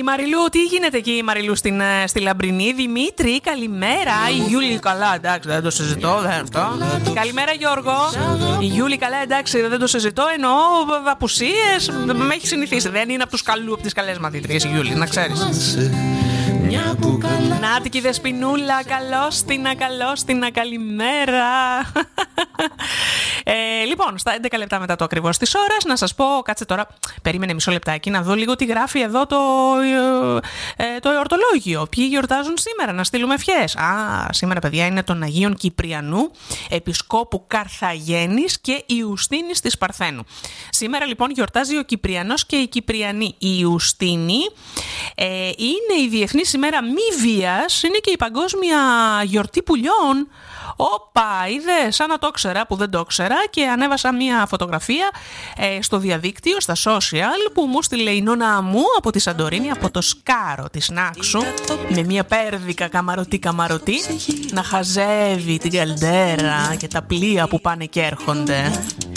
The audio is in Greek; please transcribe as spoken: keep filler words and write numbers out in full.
Η Μαριλού, τι γίνεται εκεί η Μαριλού στην, στη Λαμπρινή? Δημήτρη, καλημέρα. Η Γιούλη, καλά, εντάξει, δεν το συζητώ, δεν αυτό. Καλημέρα Γιώργο. Η Γιούλη, καλά, εντάξει, δεν το συζητώ. Εννοώ απουσίες, με έχει συνηθίσει. Δεν είναι από τους καλού, από τις καλές μαθήτριες η Γιούλη, να ξέρεις. Νάτικη Δεσποινούλα, καλώς την, καλώς την, καλημέρα. ε, λοιπόν, στα έντεκα λεπτά μετά το ακριβώς της ώρας, να σας πω, κάτσε τώρα, περίμενε μισό λεπτάκι, να δω λίγο τι γράφει εδώ το, ε, το εορτολόγιο. Ποιοι γιορτάζουν σήμερα, να στείλουμε ευχές. Α, σήμερα παιδιά είναι των Αγίων Κυπριανού, Επισκόπου Καρθαγένης και Ιουστίνης της Παρθένου. Σήμερα λοιπόν γιορτάζει ο Κυπριανός και η Κυπριανή. Η Ιουστίνη ε, είναι η Διεθνής ημέρα μη βίας, είναι και η παγκόσμια γιορτή πουλιών. Όπα, είδε, σαν να το ξέρα που δεν το ξέρα, και ανέβασα μια φωτογραφία ε, στο διαδίκτυο, στα social, που μου στείλε η νόνα μου από τη Σαντορίνη, από το Σκάρο της Νάξου, με μια πέρδικα καμαρωτή καμαρωτή, να χαζεύει την καλντέρα και τα πλοία που πάνε και έρχονται.